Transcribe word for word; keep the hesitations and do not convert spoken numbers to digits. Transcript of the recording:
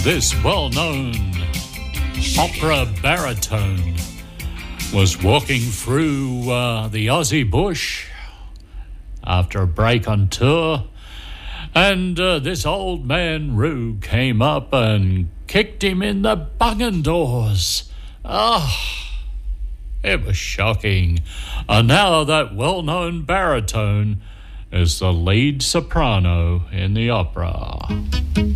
This well-known opera baritone was walking through uh, the Aussie bush after a break on tour, and uh, this old man Roo came up and kicked him in the bungin doors. Ah, it was shocking. And now that well-known baritone is the lead soprano in the opera.